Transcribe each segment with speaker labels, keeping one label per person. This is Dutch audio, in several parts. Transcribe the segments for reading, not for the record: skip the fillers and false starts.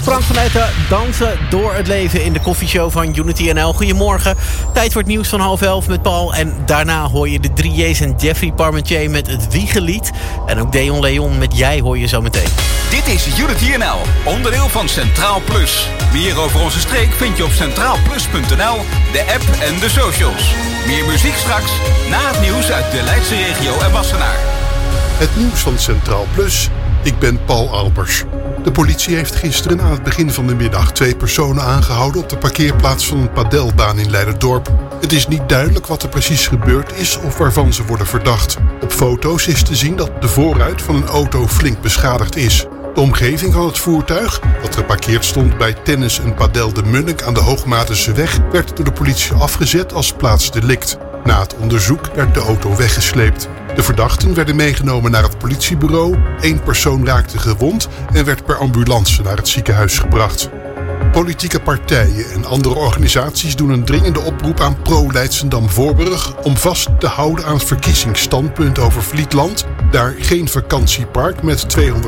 Speaker 1: Frank van Eijten dansen door het leven in de koffieshow van Unity NL. Goedemorgen. Tijd voor het nieuws van 10:30 met Paul. En daarna hoor je de 3J's en Jeffrey Parmentier met het Wiegelied. En ook Deon Leon met Jij hoor je zo meteen.
Speaker 2: Dit is Unity NL, onderdeel van Centraal Plus. Meer over onze streek vind je op centraalplus.nl, de app en de socials. Meer muziek straks, na het nieuws uit de Leidse regio en Wassenaar.
Speaker 3: Het nieuws van Centraal Plus. Ik ben Paul Albers. De politie heeft gisteren aan het begin van de middag 2 personen aangehouden op de parkeerplaats van een padelbaan in Leiderdorp. Het is niet duidelijk wat er precies gebeurd is of waarvan ze worden verdacht. Op foto's is te zien dat de voorruit van een auto flink beschadigd is. De omgeving van het voertuig, dat geparkeerd stond bij Tennis en Padel de Munnik aan de Hoogmatense weg, werd door de politie afgezet als plaatsdelict. Na het onderzoek werd de auto weggesleept. De verdachten werden meegenomen naar het politiebureau. 1 persoon raakte gewond en werd per ambulance naar het ziekenhuis gebracht. Politieke partijen en andere organisaties doen een dringende oproep aan pro-Leidschendam-Voorburg om vast te houden aan het verkiezingsstandpunt over Vlietland, daar geen vakantiepark met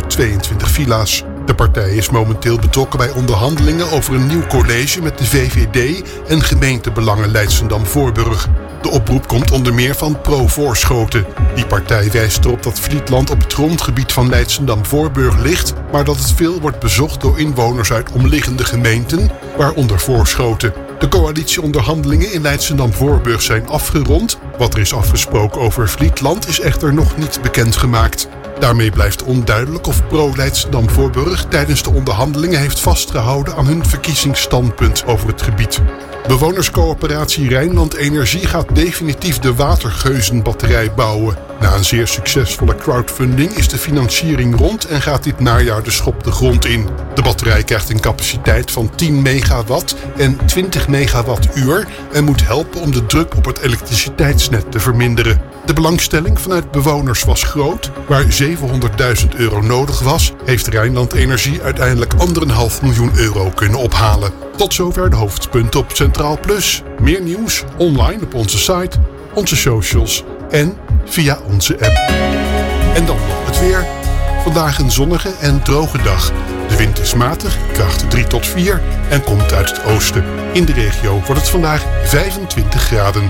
Speaker 3: 222 villa's. De partij is momenteel betrokken bij onderhandelingen over een nieuw college met de VVD en gemeentebelangen Leidschendam-Voorburg. De oproep komt onder meer van Pro-Voorschoten. Die partij wijst erop dat Vlietland op het grondgebied van Leidschendam-Voorburg ligt, maar dat het veel wordt bezocht door inwoners uit omliggende gemeenten, waaronder Voorschoten. De coalitieonderhandelingen in Leidschendam-Voorburg zijn afgerond. Wat er is afgesproken over Vlietland is echter nog niet bekendgemaakt. Daarmee blijft onduidelijk of pro-Leidschendam-Voorburg tijdens de onderhandelingen heeft vastgehouden aan hun verkiezingsstandpunt over het gebied. Bewonerscoöperatie Rijnland Energie gaat definitief de Watergeuzenbatterij bouwen. Na een zeer succesvolle crowdfunding is de financiering rond en gaat dit najaar de schop de grond in. De batterij krijgt een capaciteit van 10 megawatt en 20 megawattuur en moet helpen om de druk op het elektriciteitsnet te verminderen. De belangstelling vanuit bewoners was groot. Waar €700.000 nodig was, heeft Rijnland Energie uiteindelijk €1,5 miljoen kunnen ophalen. Tot zover de hoofdpunten op Centraal Plus. Meer nieuws online op onze site, onze socials en via onze app. En dan nog het weer. Vandaag een zonnige en droge dag. De wind is matig, kracht 3 tot 4 en komt uit het oosten. In de regio wordt het vandaag 25 graden.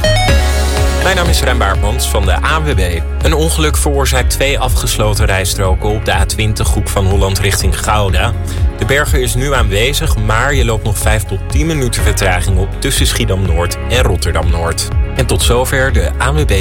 Speaker 4: Mijn naam is Rem Baartmans van de ANWB. Een ongeluk veroorzaakt 2 afgesloten rijstroken op de A20 Hoek van Holland richting Gouda. De berger is nu aanwezig, maar je loopt nog 5 tot 10 minuten vertraging op tussen Schiedam-Noord en Rotterdam-Noord. En tot zover de ANWB